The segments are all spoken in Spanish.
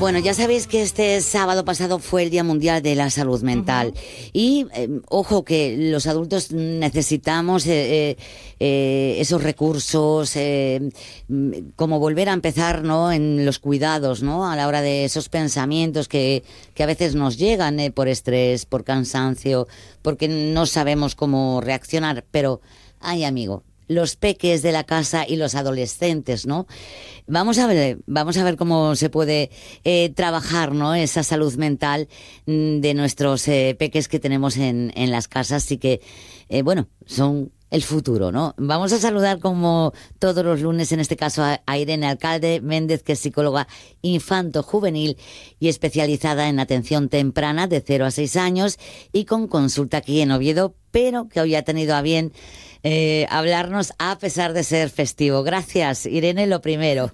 Bueno, ya sabéis que este sábado pasado fue el Día Mundial de la Salud Mental. Y, ojo, que los adultos necesitamos esos recursos, como volver a empezar, ¿no?, en los cuidados, ¿no?, a la hora de esos pensamientos que a veces nos llegan por estrés, por cansancio, porque no sabemos cómo reaccionar. Pero, ay, amigo, los peques de la casa y los adolescentes, ¿no? Vamos a ver cómo se puede trabajar, ¿no?, esa salud mental de nuestros peques que tenemos en las casas y que, bueno, son el futuro, ¿no? Vamos a saludar como todos los lunes, en este caso a Irene Alcalde Méndez, que es psicóloga infanto-juvenil y especializada en atención temprana de 0 a 6 años y con consulta aquí en Oviedo, pero que hoy ha tenido a bien hablarnos a pesar de ser festivo. Gracias, Irene, lo primero.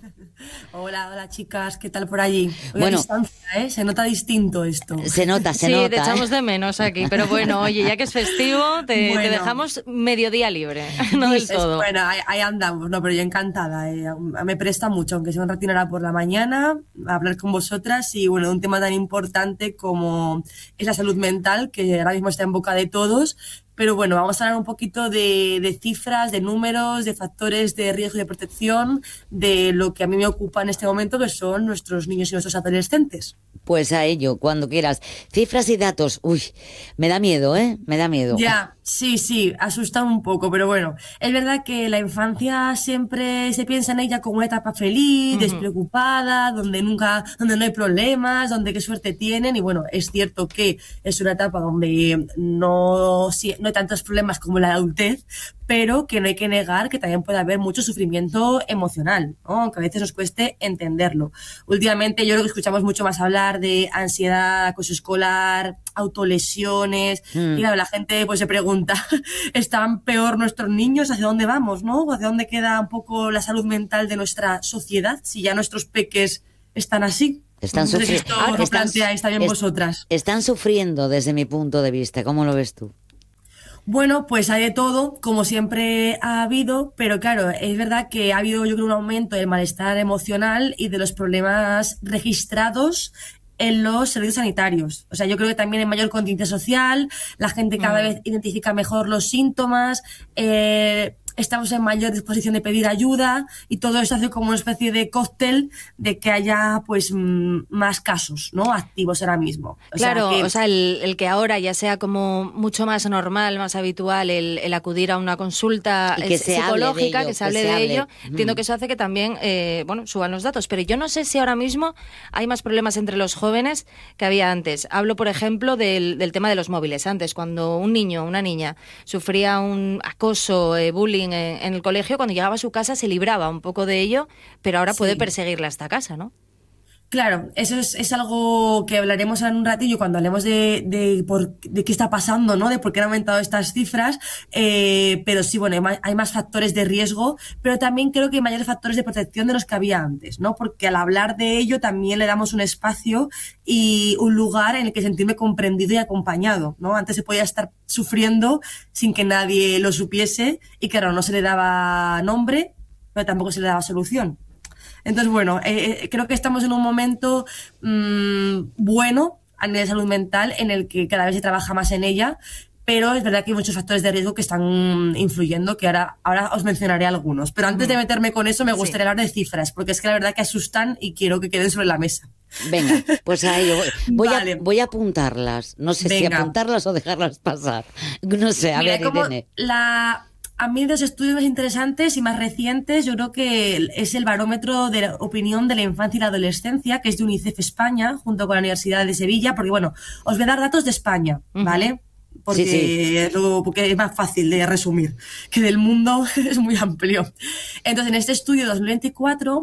Hola chicas, ¿qué tal por allí? Hoy bueno, a distancia, Se nota distinto esto. Se nota. Sí, te echamos de menos aquí, pero bueno, oye, ya que es festivo, te dejamos mediodía libre, no del todo. Bueno, ahí andamos, no, pero yo encantada, me presta mucho, aunque sea un ratito ahora por la mañana, a hablar con vosotras y bueno, un tema tan importante como es la salud mental, que ahora mismo está en boca de todos. Pero bueno, vamos a hablar un poquito de cifras, de números, de factores de riesgo y de protección, de lo que a mí me ocupa en este momento, que son nuestros niños y nuestros adolescentes. Pues a ello, cuando quieras. Cifras y datos. Uy, me da miedo, me da miedo. Ya, sí, asusta un poco, pero bueno, es verdad que la infancia siempre se piensa en ella como una etapa feliz, despreocupada, donde no hay problemas, donde qué suerte tienen, y bueno, es cierto que es una etapa donde no hay tantos problemas como la adultez, pero que no hay que negar que también puede haber mucho sufrimiento emocional, ¿no?, aunque a veces nos cueste entenderlo. Últimamente yo creo que escuchamos mucho más hablar de ansiedad, acoso escolar, autolesiones, y claro, la gente pues se pregunta, ¿están peor nuestros niños? ¿Hacia dónde vamos, no? ¿Hacia dónde queda un poco la salud mental de nuestra sociedad si ya nuestros peques están así? Están sufriendo. ¿Esto lo planteáis también vosotras? Están sufriendo desde mi punto de vista. ¿Cómo lo ves tú? Bueno, pues hay de todo, como siempre ha habido, pero claro, es verdad que ha habido, yo creo, un aumento del malestar emocional y de los problemas registrados en los servicios sanitarios. O sea, yo creo que también hay mayor conciencia social, la gente cada vez identifica mejor los síntomas, estamos en mayor disposición de pedir ayuda y todo eso hace como una especie de cóctel de que haya pues más casos, ¿no?, activos ahora mismo. El que ahora ya sea como mucho más normal, más habitual el acudir a una consulta psicológica, que se hable de ello, entiendo que eso hace que también suban los datos, pero yo no sé si ahora mismo hay más problemas entre los jóvenes que había antes. Hablo, por ejemplo, del tema de los móviles. Antes, cuando un niño o una niña sufría un acoso, bullying en el colegio, cuando llegaba a su casa se libraba un poco de ello, pero ahora puede perseguirla hasta casa, ¿no? Claro, eso es algo que hablaremos en un ratillo cuando hablemos de qué está pasando, ¿no?, de por qué han aumentado estas cifras, pero sí, bueno, hay más factores de riesgo, pero también creo que hay mayores factores de protección de los que había antes, ¿no?, porque al hablar de ello también le damos un espacio y un lugar en el que sentirme comprendido y acompañado, ¿no? Antes se podía estar sufriendo sin que nadie lo supiese y claro, no se le daba nombre, pero tampoco se le daba solución. Entonces, bueno, creo que estamos en un momento bueno a nivel de salud mental en el que cada vez se trabaja más en ella, pero es verdad que hay muchos factores de riesgo que están influyendo, que ahora os mencionaré algunos. Pero antes de meterme con eso, me gustaría hablar de cifras, porque es que la verdad que asustan y quiero que queden sobre la mesa. Venga, pues a ello voy a apuntarlas. No sé si apuntarlas o dejarlas pasar. No sé, a ver, Irene. A mí, de los estudios más interesantes y más recientes, yo creo que es el barómetro de la opinión de la infancia y la adolescencia, que es de UNICEF España, junto con la Universidad de Sevilla, porque bueno, os voy a dar datos de España, ¿vale? Porque es más fácil de resumir, que del mundo es muy amplio. Entonces, en este estudio de 2024,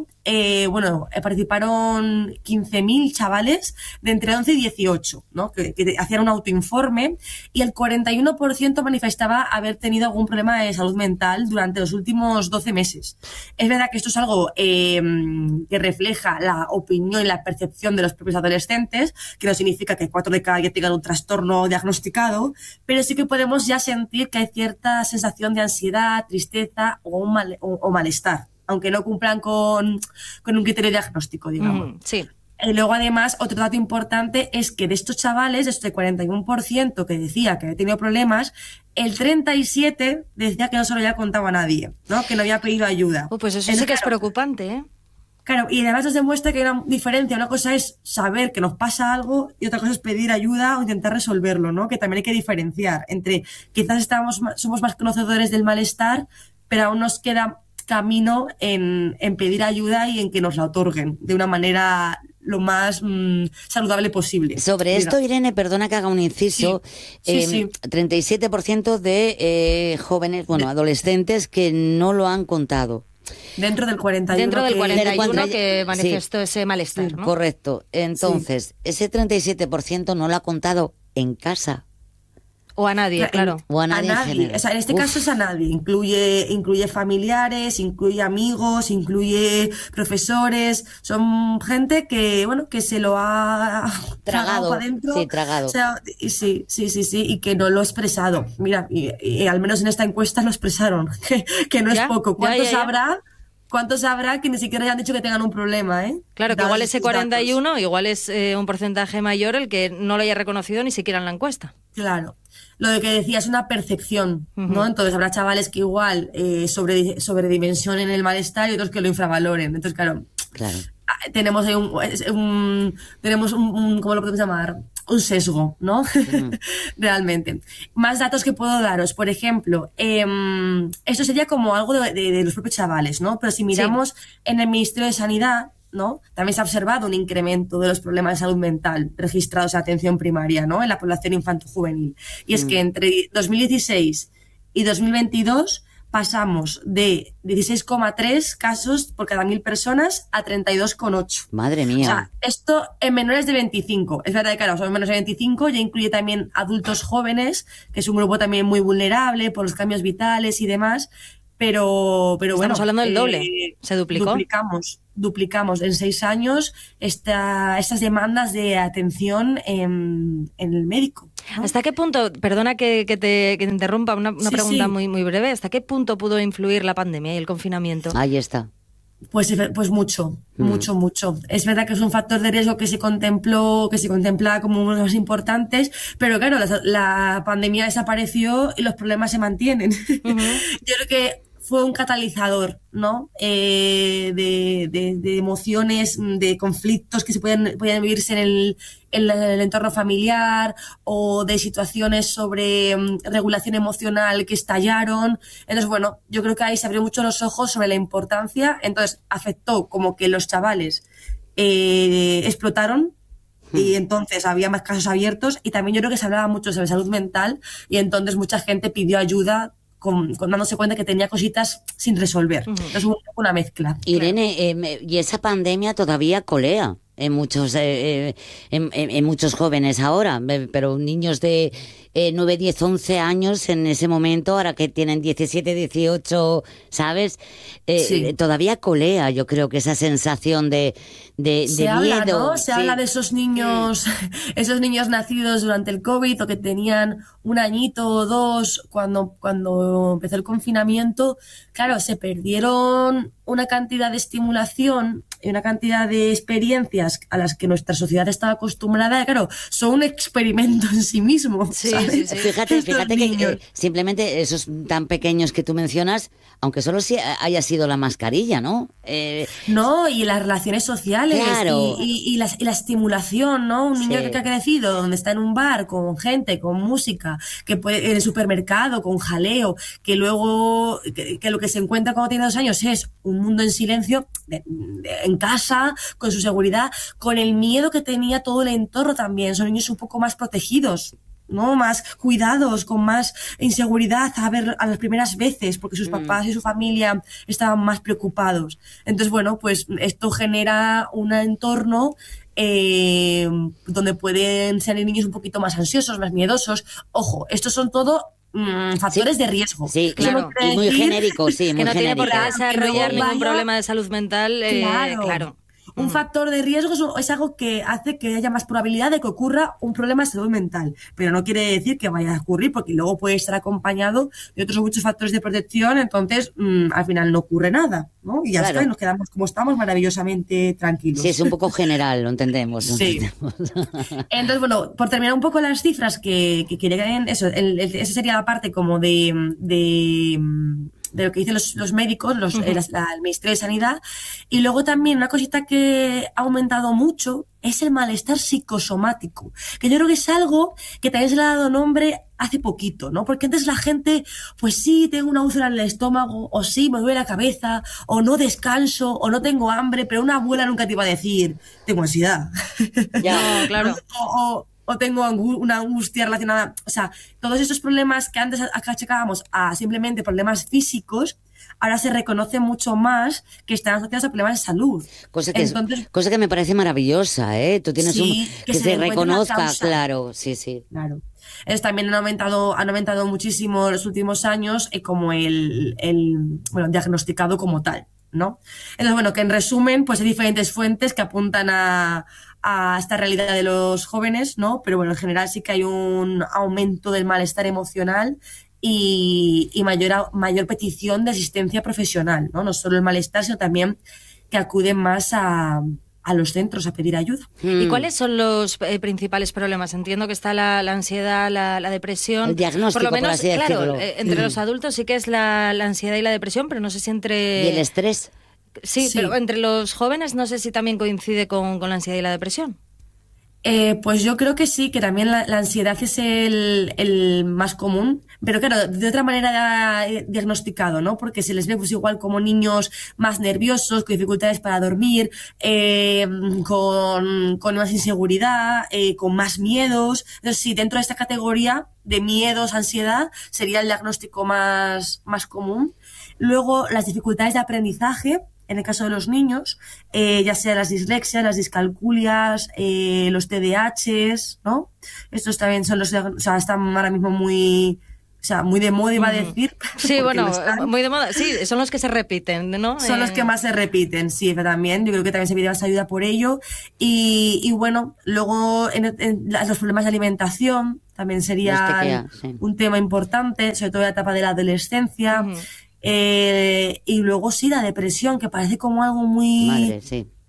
participaron 15.000 chavales de entre 11 y 18, ¿no?, que hacían un autoinforme, y el 41% manifestaba haber tenido algún problema de salud mental durante los últimos 12 meses. Es verdad que esto es algo que refleja la opinión y la percepción de los propios adolescentes, que no significa que 4 de cada 10 tengan un trastorno diagnosticado, pero sí que podemos ya sentir que hay cierta sensación de ansiedad, tristeza o malestar, aunque no cumplan con un criterio diagnóstico, digamos. Sí. Y luego, además, otro dato importante es que de estos chavales, de este 41% que decía que había tenido problemas, el 37% decía que no se lo había contado a nadie, ¿no? Que no había pedido ayuda. Pues eso sí que es preocupante, ¿eh? Claro, y además nos demuestra que hay una diferencia. Una cosa es saber que nos pasa algo y otra cosa es pedir ayuda o intentar resolverlo, ¿no? Que también hay que diferenciar entre quizás somos más conocedores del malestar, pero aún nos queda camino en pedir ayuda y en que nos la otorguen de una manera lo más saludable posible. Sobre esto, Irene, perdona que haga un inciso, sí. 37% de jóvenes, adolescentes que no lo han contado. Dentro del 41%. Dentro del 41% que manifestó ese malestar, ¿no? Correcto. Entonces, ese 37% no lo ha contado en casa. O a nadie, claro. O a nadie. O sea, en este caso es a nadie. Incluye familiares, incluye amigos, incluye profesores. Son gente que, que se lo ha tragado para adentro. Sí, tragado. O sea, sí, y que no lo ha expresado. Mira, y al menos en esta encuesta lo expresaron, que no es poco. ¿Cuántos habrá que ni siquiera hayan dicho que tengan un problema, eh? Claro, que igual ese 41, igual es un porcentaje mayor el que no lo haya reconocido ni siquiera en la encuesta. Claro. Lo de que decía es una percepción, ¿no? Entonces habrá chavales que igual sobredimensionen el malestar y otros que lo infravaloren. Entonces, claro. Tenemos ahí tenemos un ¿cómo lo podemos llamar? Un sesgo, ¿no? Realmente. Más datos que puedo daros. Por ejemplo, esto sería como algo de los propios chavales, ¿no? Pero si miramos en el Ministerio de Sanidad, ¿no? También se ha observado un incremento de los problemas de salud mental registrados en atención primaria, ¿no? En la población infanto-juvenil. Y es que entre 2016 y 2022 pasamos de 16,3 casos por cada 1.000 personas a 32,8. Madre mía. O sea, esto en menores de 25. Es verdad que, claro, son menores de 25, ya incluye también adultos jóvenes, que es un grupo también muy vulnerable por los cambios vitales y demás. Pero estamos hablando del doble. Se duplicó. Duplicamos en 6 años estas demandas de atención en el médico, ¿no? ¿Hasta qué punto, perdona que te interrumpa, una pregunta muy, muy breve, ¿hasta qué punto pudo influir la pandemia y el confinamiento? Ahí está. Pues mucho. Es verdad que es un factor de riesgo que se contempla como uno de los más importantes, pero claro, la pandemia desapareció y los problemas se mantienen. Yo creo que fue un catalizador, ¿no? De emociones, de conflictos que podían vivirse en el entorno familiar, o de situaciones sobre regulación emocional que estallaron. Entonces, yo creo que ahí se abrió mucho los ojos sobre la importancia. Entonces, afectó como que los chavales explotaron. Y entonces había más casos abiertos, y también yo creo que se hablaba mucho sobre salud mental, y entonces mucha gente pidió ayuda con dándose cuenta que tenía cositas sin resolver. Es una mezcla. Irene, y esa pandemia todavía colea en muchos jóvenes ahora, pero niños de 9, 10, 11 años en ese momento, ahora que tienen 17, 18, ¿sabes? Todavía colea, yo creo que esa sensación de habla, miedo. ¿no? Se habla de esos niños nacidos durante el COVID, o que tenían 1 añito o 2 cuando empezó el confinamiento. Claro, se perdieron una cantidad de estimulación y una cantidad de experiencias a las que nuestra sociedad estaba acostumbrada. Claro, son un experimento en sí mismo. Sí. Fíjate que simplemente esos tan pequeños que tú mencionas, aunque solo haya sido la mascarilla, ¿no? No, y las relaciones sociales, claro. y la estimulación, ¿no? Un niño que ha crecido donde está en un bar con gente, con música, que puede, en el supermercado, con jaleo, que luego que lo que se encuentra cuando tiene 2 años es un mundo en silencio, en casa, con su seguridad, con el miedo que tenía todo el entorno también. Son niños un poco más protegidos, ¿no? Más cuidados, con más inseguridad a las primeras veces, porque sus papás y su familia estaban más preocupados. Entonces, pues esto genera un entorno donde pueden ser niños un poquito más ansiosos, más miedosos. Ojo, estos son todo factores de riesgo. Sí, claro, y muy genéricos, sí, muy que no genérico. tiene por qué desarrollar ningún problema de salud mental, claro. Un factor de riesgo es algo que hace que haya más probabilidad de que ocurra un problema de salud mental, pero no quiere decir que vaya a ocurrir, porque luego puede estar acompañado de otros muchos factores de protección, entonces al final no ocurre nada, ¿no? Y ya está, y nos quedamos como estamos, maravillosamente tranquilos. Sí, es un poco general, lo entendemos. Sí. Entonces, bueno, por terminar un poco las cifras que querían, eso, esa sería la parte como de lo que dicen los médicos, el Ministerio de Sanidad. Y luego también una cosita que ha aumentado mucho es el malestar psicosomático, que yo creo que es algo que también se le ha dado nombre hace poquito, ¿no? Porque antes la gente, pues sí, tengo una úlcera en el estómago, o sí, me duele la cabeza, o no descanso, o no tengo hambre, pero una abuela nunca te iba a decir, tengo ansiedad. Ya, claro. O tengo una angustia relacionada... O sea, todos esos problemas que antes achacábamos a simplemente problemas físicos, ahora se reconoce mucho más que están asociados a problemas de salud. Cosa que me parece maravillosa, ¿eh? Tú tienes que se reconozca, claro, sí. Claro. Entonces también han aumentado muchísimo en los últimos años como el diagnosticado como tal, ¿no? Entonces, bueno, que en resumen, pues hay diferentes fuentes que apuntan a esta realidad de los jóvenes, ¿no? Pero bueno, en general sí que hay un aumento del malestar emocional y mayor petición de asistencia profesional, ¿no? No solo el malestar, sino también que acuden más a los centros a pedir ayuda. ¿Y cuáles son los principales problemas? Entiendo que está la ansiedad, la depresión. El diagnóstico, por lo menos, por así decirlo. Claro, entre los adultos sí que es la ansiedad y la depresión, pero no sé si entre... ¿Y el estrés? Sí, pero entre los jóvenes no sé si también coincide con la ansiedad y la depresión. Pues yo creo que sí, que también la ansiedad es el más común, pero claro, de otra manera diagnosticado, ¿no? Porque se les ve pues igual como niños más nerviosos, con dificultades para dormir, con más inseguridad, con más miedos. Entonces sí, dentro de esta categoría de miedos, ansiedad, sería el diagnóstico más común. Luego, las dificultades de aprendizaje, en el caso de los niños, ya sea las dislexias, las discalculias, los TDAHs, ¿no? Estos también son están ahora mismo muy de moda, iba a decir. Sí, bueno, muy de moda. Sí, son los que se repiten, ¿no? Son los que más se repiten, sí, también. Yo creo que también se pide más ayuda por ello. Y bueno, luego los problemas de alimentación también sería un tema importante, sobre todo en la etapa de la adolescencia. Y luego sí, la depresión, que parece como algo muy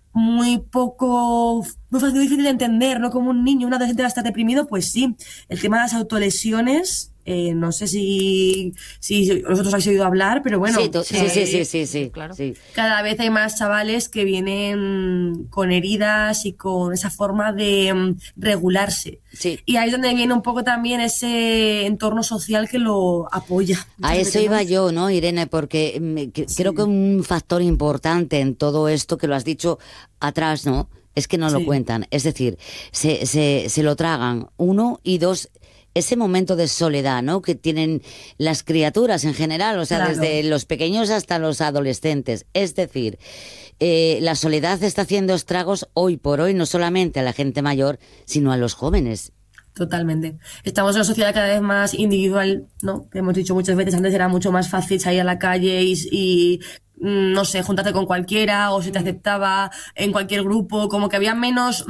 difícil de entender, ¿no? Como un niño, un adolescente va a estar deprimido, pues sí. El tema de las autolesiones, no sé si vosotros habéis oído hablar, pero bueno. Sí, claro. Sí. Cada vez hay más chavales que vienen con heridas y con esa forma de regularse. Sí. Y ahí es donde viene un poco también ese entorno social que lo apoya. A eso iba yo, ¿no, Irene? Porque creo que un factor importante en todo esto, que lo has dicho atrás, ¿no? Es que no lo cuentan. Es decir, se lo tragan, uno, y dos, ese momento de soledad, ¿no? Que tienen las criaturas en general, o sea, desde los pequeños hasta los adolescentes. Es decir, la soledad está haciendo estragos hoy por hoy, no solamente a la gente mayor, sino a los jóvenes. Totalmente. Estamos en una sociedad cada vez más individual, ¿no? Que hemos dicho muchas veces, antes era mucho más fácil salir a la calle y no sé, juntarte con cualquiera, o si te aceptaba en cualquier grupo, como que había menos...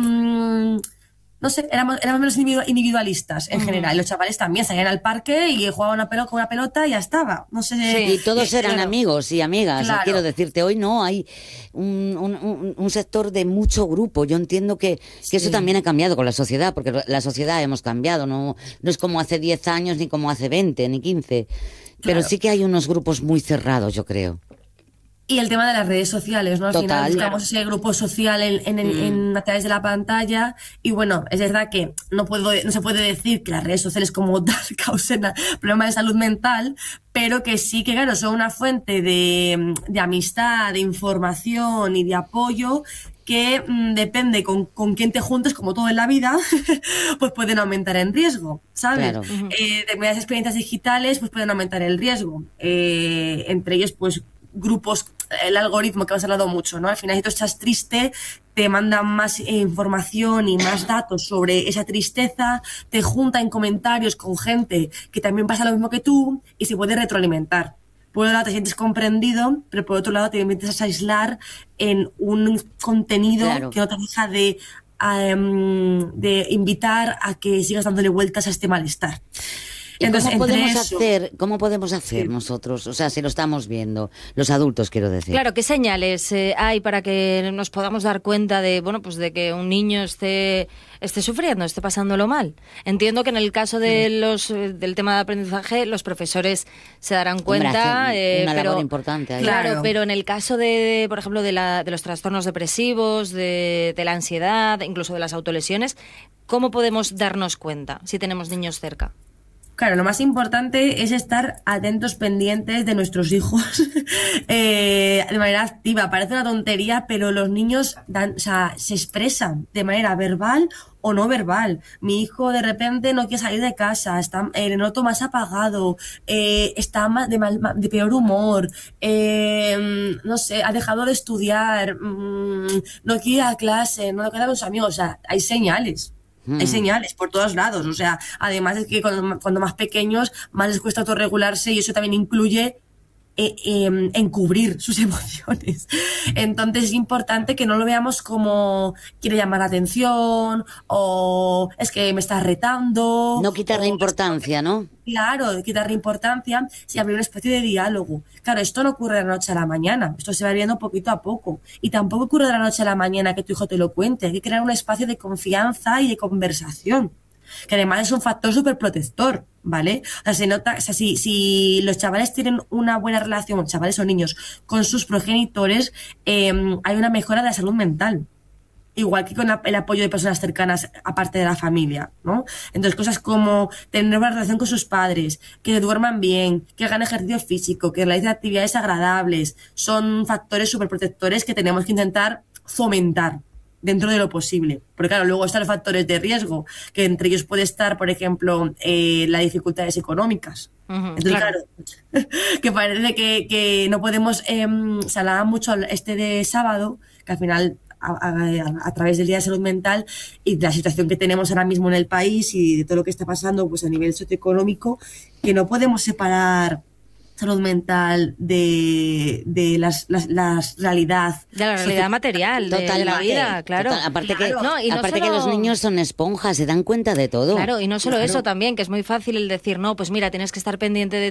no sé, éramos menos individualistas en general. Los chavales también salían al parque y jugaban con una pelota y ya estaba. No sé. Sí, y todos eran amigos y amigas. Claro. Quiero decirte, hoy no hay un sector de mucho grupo. Yo entiendo que eso también ha cambiado con la sociedad, porque la sociedad hemos cambiado. No es como hace 10 años, ni como hace 20, ni 15. Pero sí que hay unos grupos muy cerrados, yo creo. Y el tema de las redes sociales, ¿no? Al final buscamos ese grupo social a través de la pantalla. Y bueno, es verdad que no se puede decir que las redes sociales como tal causen problemas de salud mental, pero que sí que, claro, son una fuente de amistad, de información y de apoyo que depende con quién te juntes, como todo en la vida, pues pueden aumentar en riesgo, ¿sabes? Claro. Determinadas experiencias digitales pues pueden aumentar el riesgo. Entre ellos, pues, grupos, el algoritmo que hemos hablado mucho, ¿no? Al final, si tú estás triste, te mandan más información y más datos sobre esa tristeza, te junta en comentarios con gente que también pasa lo mismo que tú y se puede retroalimentar. Por un lado te sientes comprendido, pero por otro lado te empiezas a aislar en un contenido que no te deja de invitar a que sigas dándole vueltas a este malestar. Entonces, ¿cómo podemos hacer nosotros? O sea, si lo estamos viendo, los adultos, quiero decir. Claro, ¿qué señales hay para que nos podamos dar cuenta de, bueno, pues de que un niño esté sufriendo, esté pasándolo mal? Entiendo que en el caso de del tema de aprendizaje, los profesores se darán cuenta. Hombre, una labor importante ahí. Claro, pero en el caso de, por ejemplo, de los trastornos depresivos, de la ansiedad, incluso de las autolesiones, ¿cómo podemos darnos cuenta si tenemos niños cerca? Claro, lo más importante es estar atentos, pendientes de nuestros hijos de manera activa. Parece una tontería, pero los niños se expresan de manera verbal o no verbal. Mi hijo de repente no quiere salir de casa, le noto más apagado, está más de peor humor, no sé, ha dejado de estudiar, no quiere ir a clase, no quiere ir con sus amigos. O sea, hay señales. Hay señales por todos lados, o sea, además es que cuando más pequeños más les cuesta autorregularse y eso también incluye encubrir sus emociones. Entonces es importante que no lo veamos como quiere llamar la atención o es que me está retando. No quitarle importancia, ¿no? Claro, quitarle importancia si habría una especie de diálogo. Claro, esto no ocurre de la noche a la mañana, esto se va viendo poquito a poco. Y tampoco ocurre de la noche a la mañana que tu hijo te lo cuente. Hay que crear un espacio de confianza y de conversación, que además es un factor súper protector, ¿vale? O sea, se nota, o sea, si los chavales tienen una buena relación, chavales o niños, con sus progenitores, hay una mejora de la salud mental. Igual que con el apoyo de personas cercanas, aparte de la familia, ¿no? Entonces, cosas como tener una relación con sus padres, que duerman bien, que hagan ejercicio físico, que realicen actividades agradables, son factores súper protectores que tenemos que intentar fomentar dentro de lo posible. Porque claro, luego están los factores de riesgo, que entre ellos puede estar, por ejemplo, las dificultades económicas. Entonces, claro, que parece que no podemos... se hablaba mucho de sábado, que al final... A través del Día de Salud Mental y de la situación que tenemos ahora mismo en el país y de todo lo que está pasando pues a nivel socioeconómico, que no podemos separar salud mental de la realidad. De la realidad material, de la vida, claro. Aparte, claro. Que los niños son esponjas, se dan cuenta de todo. Claro, y no solo eso también, que es muy fácil el decir, no, pues mira, tienes que estar pendiente de